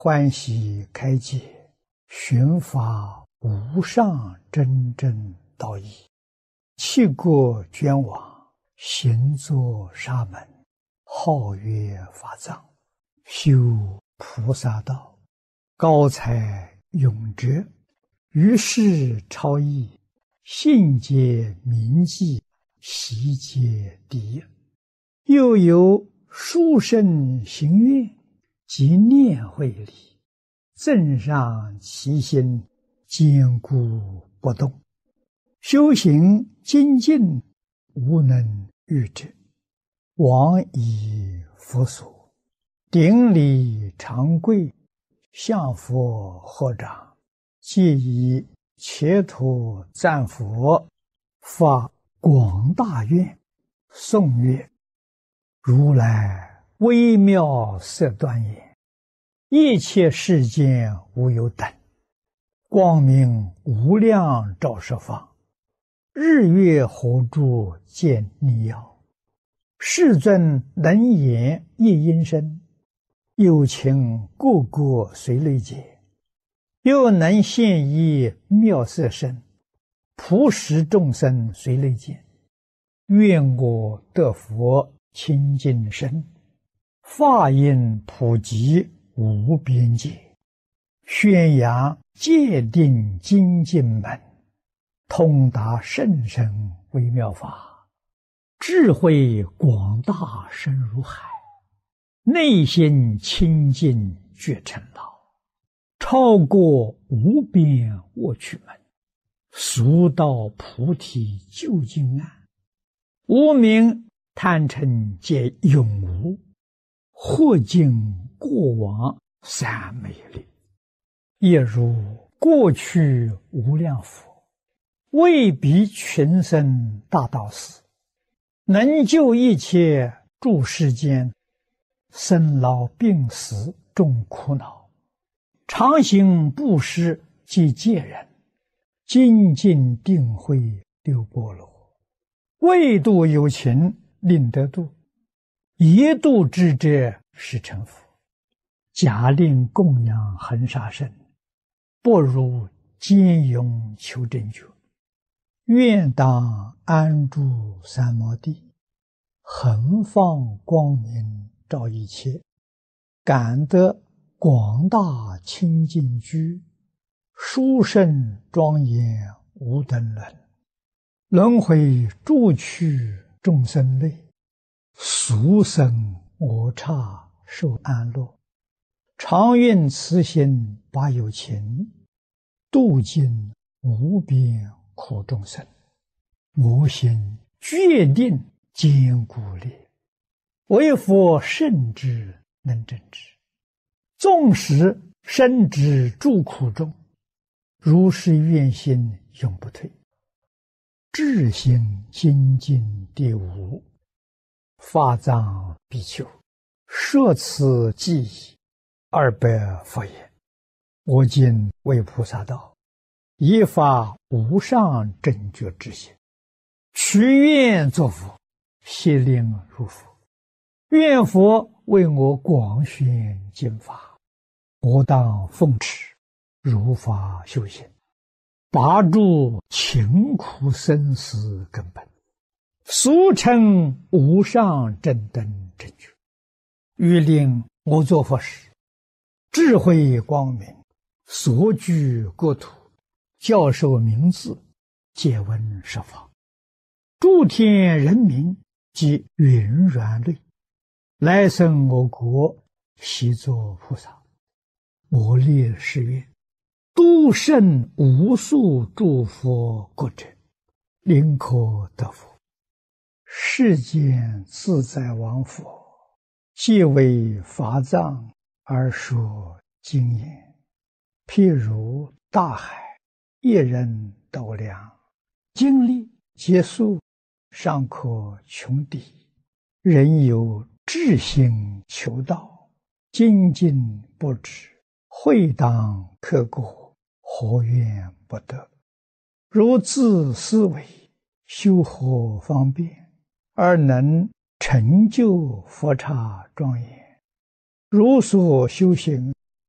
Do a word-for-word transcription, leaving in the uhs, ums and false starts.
欢喜开解，寻法无上真正道义，弃过捐往，行作沙门，号曰法藏，修菩萨道，高才永哲，于世超逸，信解铭记，习皆第一。又有殊胜行愿，即念慧理，增上其心，坚固不动。修行精进，无能御之。往以佛所，顶礼长跪，向佛合掌，皆以切土赞佛，发广大愿，颂曰：如来微妙色端严，一切世间无有等，光明无量照十方，日月火柱见逆耀，世尊能言一音声，有情个个随类解，又能现一妙色身，普使众生随类见。愿我得佛清净身，法音普及无边界，宣扬戒定精进门，通达甚深微妙法，智慧广大深如海，内心清净觉成道，超过无边卧趣门，速到菩提究竟岸。无明贪嗔皆永无，或尽过往三昧力，亦如过去无量佛，为彼群生大道士，能救一切诸世间，生老病死众苦恼，常行布施及戒人，精进定慧六波罗，为度有情令得度，一度之者是成佛。假令供养恒沙身，不如坚勇求真觉。愿当安住三摩地，恒放光明照一切，感得广大清净居，殊胜庄严无等伦。轮回诸趣众生类，俗生我刹受安乐。常愿慈心把有情，度尽无边苦众生。我心决定坚固力，为佛圣之能证之。纵使身之诸苦中，如是愿心永不退。智行精进第五，法藏比丘，摄此记忆二百佛言：我今为菩萨道，以发无上正觉之心，许愿作佛，悉令入佛。愿佛为我广宣经法，我当奉持，如法修行，拔除勤苦生死根本，俗称无上正等正觉。欲令我作佛时，智慧光明，所居国土，教授名字，皆闻十方。诸天人民及云软类，来生我国，悉作菩萨。我立誓愿，度胜无数诸佛国者，临可得佛。世间自在王佛，皆为法藏而说经言，譬如大海，一人斗量，经历结束，尚可穷底。人有志心求道，精进不止，会当刻过，何怨不得？如自思维，修何方便，而能成就佛刹庄严？如所修行，